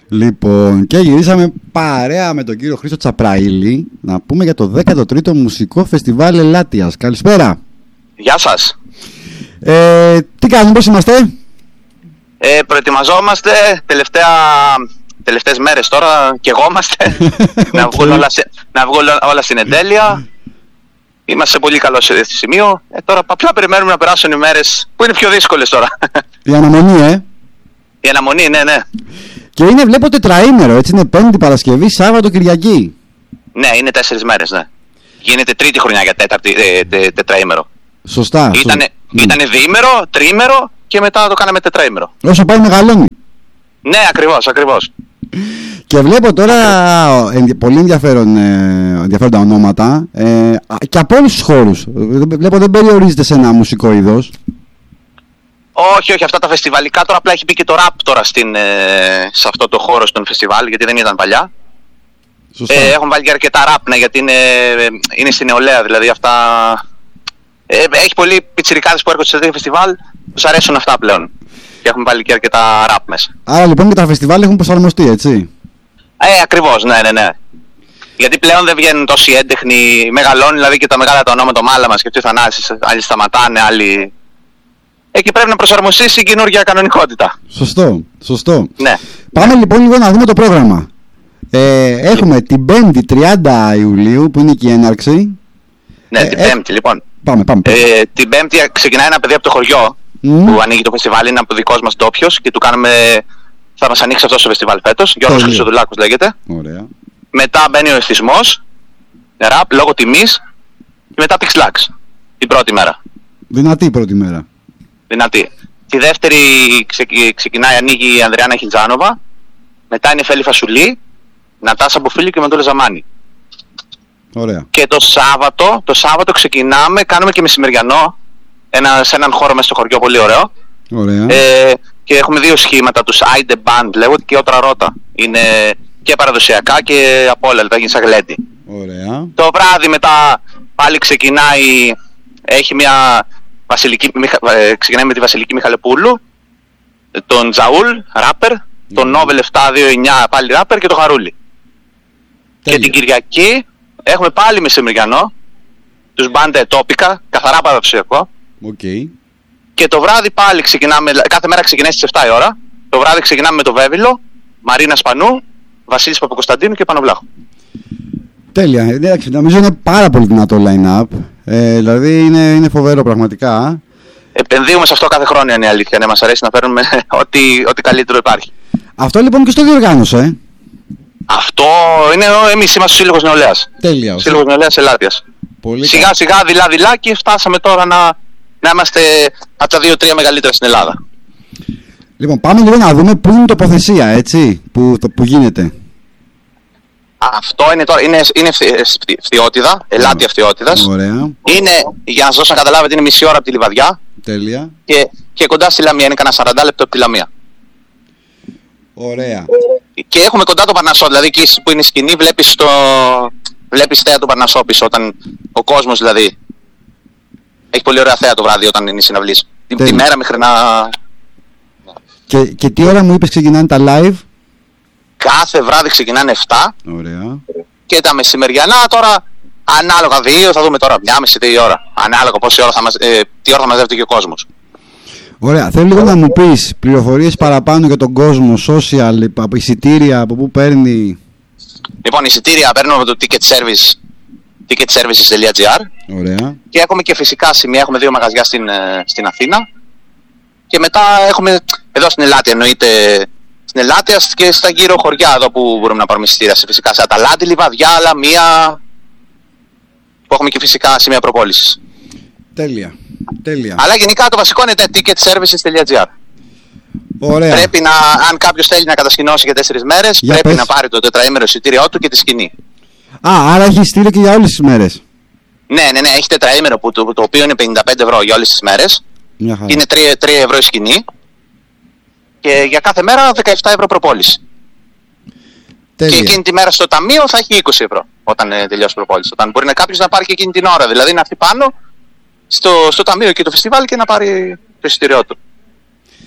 Λοιπόν, και γυρίσαμε παρέα με τον κύριο Χρήστο Τσαπραήλη να πούμε για το 13ο Μουσικό Φεστιβάλ Ελάτειας. Καλησπέρα. Γεια σας. Τι κάνουμε, πώς είμαστε? Προετοιμαζόμαστε τελευταίες μέρες τώρα και εγώμαστε να βγουν όλα στην εντέλεια. Είμαστε σε πολύ καλό σημείο. Τώρα απλά περιμένουμε να περάσουν οι μέρες που είναι πιο δύσκολες τώρα. Η αναμονή, Η αναμονή, ναι. Και είναι, βλέπω, τετραήμερο, έτσι, είναι Πέμπτη, Παρασκευή, Σάββατο, Κυριακή. Ναι, είναι 4 μέρες, ναι. Γίνεται τρίτη χρονιά για τετραήμερο. Σωστά. Ήτανε διήμερο, τριήμερο και μετά το κάναμε τετραήμερο. Όσο πάει μεγαλώνει. Ναι, ακριβώς. Και βλέπω τώρα πολύ ενδιαφέροντα ονόματα και από όλους τους χώρους. Βλέπω δεν περιορίζεται σε ένα μουσικό είδος. Όχι, αυτά τα φεστιβαλικά τώρα απλά έχει μπει και το ραπ τώρα σε αυτό το χώρο στον φεστιβάλ, γιατί δεν ήταν παλιά. Έχουν βάλει και αρκετά ραπ, ναι, γιατί είναι στην νεολαία, δηλαδή αυτά. Έχει πολλοί πιτσιρικάδες που έρχονται σε τέτοιο φεστιβάλ, τους αρέσουν αυτά πλέον. Και έχουν βάλει και αρκετά ραπ μέσα. Άρα λοιπόν και τα φεστιβάλ έχουν προσαρμοστεί, έτσι. Ακριβώς, ναι. Γιατί πλέον δεν βγαίνουν τόσοι έντεχνοι, μεγαλώνουν δηλαδή και τα μεγάλα τα ονόματα, το Μάλαμας και ο Θανάσης, άλλοι σταματάνε, άλλοι. Εκεί πρέπει να προσαρμοστεί στην καινούργια κανονικότητα. Σωστό. Ναι. Πάμε λοιπόν λίγο να δούμε το πρόγραμμα. Έχουμε την 5η 30 Ιουλίου που είναι και η έναρξη. Ναι, την Πέμπτη λοιπόν. Πάμε. Την Πέμπτη ξεκινάει ένα παιδί από το χωριό που ανοίγει το φεστιβάλ, είναι από δικός μας ντόπιος και θα μας ανοίξει αυτό το φεστιβάλ φέτος. Γιώργος Χρυσοδουλάκος λέγεται. Ωραία. Μετά μπαίνει ο εθισμός, ραπ, λόγω τιμής και μετά Pixlax την πρώτη μέρα. Δυνατή η πρώτη μέρα. Δυνατή. Τη δεύτερη ανοίγει η Ανδριάννα Χιλτζάνοβα, μετά είναι η Φέλη Φασουλή, Νατάσα Μποφίλη και Μαντούλα Ζαμάνη. Ωραία. Και το Σάββατο ξεκινάμε, κάνουμε και μεσημεριανό, σε έναν χώρο μέσα στο χωριό, πολύ ωραίο. Ωραία. Και έχουμε 2 σχήματα, τους Aide Band λέγονται και Ότρα Ρώτα. Είναι και παραδοσιακά και από όλα, δηλαδή είναι σαν γλέντι. Ωραία. Το βράδυ μετά πάλι ξεκινάει, ξεκινάει με τη Βασιλική Μιχαλεπούλου, τον Τζαούλ, ράπερ, τον Νόβελ 729 πάλι ράπερ και τον Χαρούλη. Και την Κυριακή έχουμε πάλι μεσημεριανό, τους Μπάντε Τόπικα, καθαρά παραδοσιακό. Okay. Και το βράδυ πάλι ξεκινάμε, κάθε μέρα ξεκινάει στις 7 η ώρα. Το βράδυ ξεκινάμε με το Βέβυλο, Μαρίνα Σπανού, Βασίλης Παπακοσταντίνου και Πανοβλάχου. Τέλεια. Εντάξει, νομίζω είναι πάρα πολύ δυνατό line-up. Δηλαδή είναι φοβερό πραγματικά. Επενδύουμε σε αυτό κάθε χρόνο, είναι η αλήθεια. Ναι, μας αρέσει να παίρνουμε ό,τι καλύτερο υπάρχει. Αυτό λοιπόν και στο διοργάνωσε. Αυτό είναι εμείς είμαστε ο Σύλλογος Νεολαίας. Τέλεια. Σύλλογος Νεολαίας Ελάτειας. Σιγά σιγά, δειλά και φτάσαμε τώρα να είμαστε από τα 2-3 μεγαλύτερα στην Ελλάδα. Λοιπόν, πάμε λίγο να δούμε πού είναι η τοποθεσία, έτσι, που γίνεται. Αυτό είναι τώρα, είναι Φθιώτιδα, Ελάτεια Φθιώτιδας. Ωραία. Είναι, για να σας δώσω να καταλάβετε, είναι μισή ώρα από τη Λιβαδιά. Τέλεια. Και κοντά στη Λαμία, είναι κανένα 40 λεπτό από τη Λαμία. Ωραία. Και έχουμε κοντά το Παρνασσό, δηλαδή εκεί που είναι η σκηνή βλέπεις θέα του Παρνασσό πίσω, όταν ο κόσμος δηλαδή έχει πολύ ωραία θέα το βράδυ όταν είναι οι συναυλίες. Τη μέρα μέχρι να... Και τι ώρα μου είπες ξεκινάνε τα live? Κάθε βράδυ ξεκινάνε 7. Ωραία. Και τα μεσημεριανά τώρα ανάλογα 2, θα δούμε τώρα 1,5-2 ώρα. Ανάλογα τι ώρα θα μαζεύεται και ο κόσμος. Ωραία. Θέλω λίγο να μου πεις πληροφορίες παραπάνω για τον κόσμο, social, από εισιτήρια, από πού παίρνει. Λοιπόν, εισιτήρια παίρνουμε από το ticketservices.gr. Ωραία. Και έχουμε και φυσικά σημεία, έχουμε 2 μαγαζιά στην Αθήνα. Και μετά έχουμε εδώ στην Ελάτεια, εννοείται στην Ελάτεια και στα γύρω χωριά εδώ που μπορούμε να πάρουμε εισιτήρια. Φυσικά σε Αταλάντη, Λιβαδιά, Λαμία, που έχουμε και φυσικά σημεία προπόλησης. Τέλεια. Αλλά γενικά το βασικό είναι ticketservices.gr. Ωραία. Πρέπει αν κάποιος θέλει να κατασκηνώσει για 4 μέρες, πρέπει να πάρει το τετραήμερο εισιτήριό του και τη σκηνή. Άρα έχει εισιτήριο και για όλες τις μέρες. Ναι, έχει τετραήμερο το οποίο είναι 55 ευρώ για όλες τις μέρες. Είναι 3 ευρώ η σκηνή. Και για κάθε μέρα 17 ευρώ προπόληση. Τέλεια. Και εκείνη τη μέρα στο ταμείο θα έχει 20 ευρώ όταν τελειώσει η προπόληση. Όταν μπορεί κάποιος να πάρει και εκείνη την ώρα, δηλαδή να έρθει πάνω στο ταμείο και το φεστιβάλ και να πάρει το εισιτήριό του.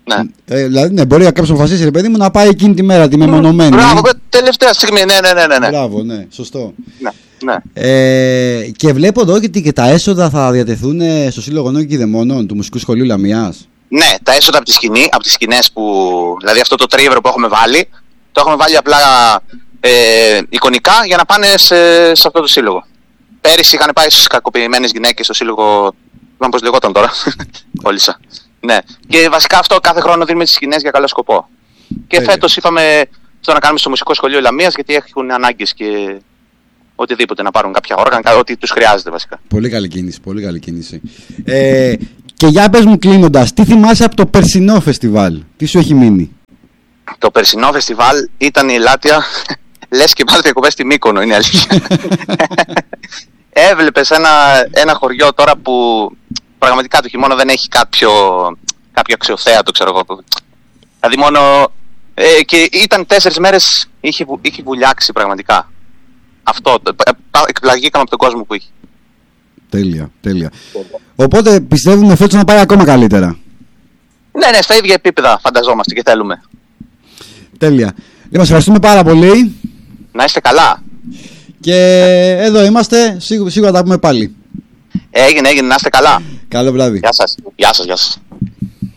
Ναι. Δηλαδή, ναι, μπορεί κάποιος να αποφασίσει, ρε παιδί μου, να πάει εκείνη τη μέρα, τη μεμονωμένη. Μπράβο, τελευταία στιγμή, ναι. Μπράβο, ναι, σωστό. Ναι. Και βλέπω εδώ ότι και τα έσοδα θα διατεθούν στο Σύλλογο Νόκη Κηδεμόνων του Μουσικού Σχολείου Λαμιάς. Ναι, τα έσοδα από τις σκηνές που. Δηλαδή αυτό το τρίευρο που έχουμε βάλει, το έχουμε βάλει απλά εικονικά για να πάνε σε αυτό το σύλλογο. Πέρυσι είχαν πάει στις κακοποιημένες γυναίκες στο σύλλογο. Δεν πώς λεγόταν τώρα. Κόλλησα. Ναι. Και βασικά αυτό κάθε χρόνο δίνουμε τις σκηνές για καλό σκοπό. Και φέτος είπαμε αυτό να κάνουμε στο Μουσικό Σχολείο Λαμίας, γιατί έχουν ανάγκες και οτιδήποτε, να πάρουν κάποια όργανα, ό,τι τους χρειάζεται βασικά. Πολύ καλή κίνηση, πολύ καλή κίνηση. Και για πες μου κλείνοντας, τι θυμάσαι από το περσινό φεστιβάλ, τι σου έχει μείνει? Το περσινό φεστιβάλ ήταν η Λάτια, λες και πάλι διακοπές στη Μύκονο, είναι αλήθεια. Έβλεπες ένα χωριό τώρα που πραγματικά το χειμώνα δεν έχει κάποιο αξιοθέατο, ξέρω εγώ. Δηλαδή μόνο. Και ήταν 4 μέρες, είχε βουλιάξει πραγματικά. Αυτό. Εκπλαγήκαμε από τον κόσμο που είχε. Τέλεια. Οπότε πιστεύουμε φέτος να πάει ακόμα καλύτερα. Ναι, στα ίδια επίπεδα φανταζόμαστε και θέλουμε. Τέλεια. Μας ευχαριστούμε πάρα πολύ. Να είστε καλά. Και εδώ είμαστε, σίγουρα τα πούμε πάλι. Έγινε, να είστε καλά. Καλό βράδυ. Γεια σας.